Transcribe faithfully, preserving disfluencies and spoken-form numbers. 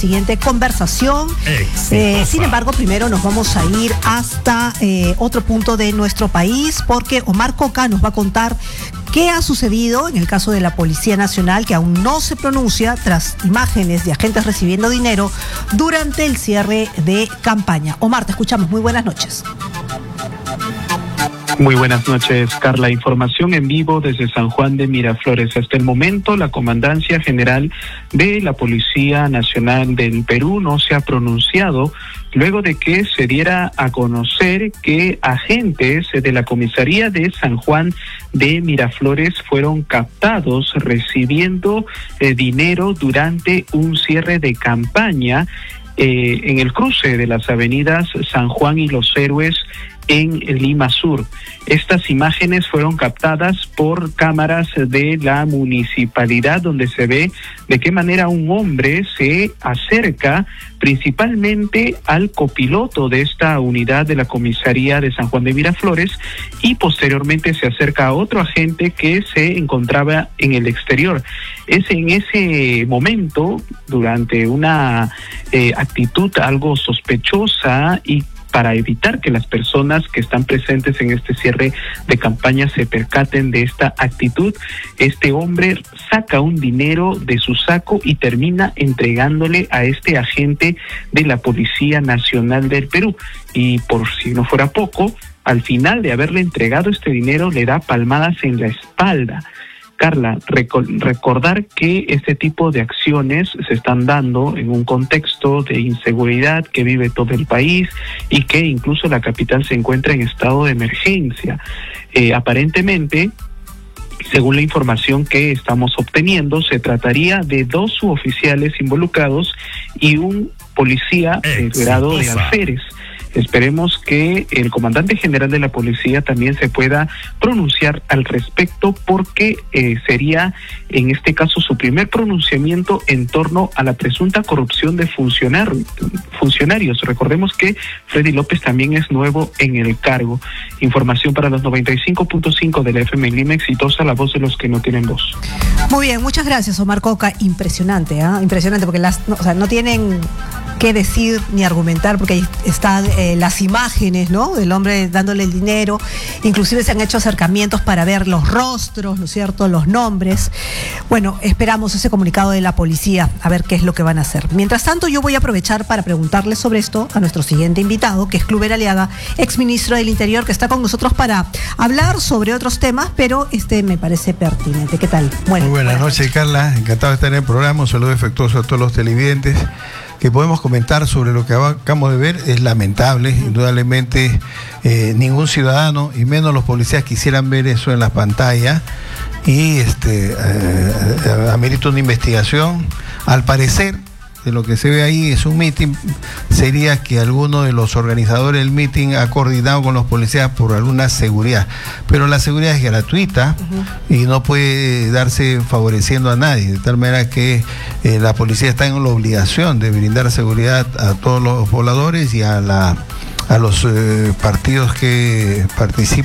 Siguiente conversación. Eh, sin embargo, primero nos vamos a ir hasta eh, otro punto de nuestro país, porque Omar Coca nos va a contar qué ha sucedido en el caso de la Policía Nacional, que aún no se pronuncia tras imágenes de agentes recibiendo dinero durante el cierre de campaña. Omar, te escuchamos. Muy buenas noches. Muy buenas noches, Carla. Información en vivo desde San Juan de Miraflores. Hasta el momento, la Comandancia General de la Policía Nacional del Perú no se ha pronunciado luego de que se diera a conocer que agentes de la Comisaría de San Juan de Miraflores fueron captados recibiendo eh, dinero durante un cierre de campaña eh, en el cruce de las avenidas San Juan y Los Héroes en Lima Sur. Estas imágenes fueron captadas por cámaras de la municipalidad, donde se ve de qué manera un hombre se acerca principalmente al copiloto de esta unidad de la comisaría de San Juan de Miraflores y posteriormente se acerca a otro agente que se encontraba en el exterior. Es en ese momento, durante una eh, actitud algo sospechosa y para evitar que las personas que están presentes en este cierre de campaña se percaten de esta actitud, este hombre saca un dinero de su saco y termina entregándole a este agente de la Policía Nacional del Perú. Y por si no fuera poco, al final de haberle entregado este dinero, le da palmadas en la espalda. Carla, recordar que este tipo de acciones se están dando en un contexto de inseguridad que vive todo el país y que incluso la capital se encuentra en estado de emergencia. Eh, aparentemente, según la información que estamos obteniendo, se trataría de dos suboficiales involucrados y un policía de grado de alférez. Esperemos que el comandante general de la policía también se pueda pronunciar al respecto, porque eh, sería en este caso su primer pronunciamiento en torno a la presunta corrupción de funcionar, funcionarios. Recordemos que Freddy López también es nuevo en el cargo. Información para los noventa y cinco punto cinco de la F M en Lima, exitosa, la voz de los que no tienen voz. Muy bien, muchas gracias, Omar Coca. Impresionante, ¿eh? Impresionante, porque las, no, o sea, no tienen qué decir ni argumentar, porque ahí están eh, las imágenes, ¿no?, del hombre dándole el dinero. Inclusive se han hecho acercamientos para ver los rostros, ¿no es cierto?, los nombres. Bueno, esperamos ese comunicado de la policía, a ver qué es lo que van a hacer. Mientras tanto, yo voy a aprovechar para preguntarle sobre esto a nuestro siguiente invitado, que es Kluber Aliaga, exministro del Interior, que está con nosotros para hablar sobre otros temas, pero este me parece pertinente. ¿Qué tal? Bueno, Muy buenas, buenas noches, noches, Carla. Encantado de estar en el programa. Un saludo afectuoso a todos los televidentes. Que podemos comentar sobre lo que acabamos de ver es lamentable. Indudablemente eh, ningún ciudadano, y menos los policías, quisieran ver eso en las pantallas, y este eh, amerita una investigación. Al parecer, de lo que se ve ahí, es un mitin, sería que alguno de los organizadores del mitin ha coordinado con los policías por alguna seguridad, pero la seguridad es gratuita uh-huh. y no puede darse favoreciendo a nadie, de tal manera que eh, la policía está en la obligación de brindar seguridad a todos los pobladores y a la a los eh, partidos que participan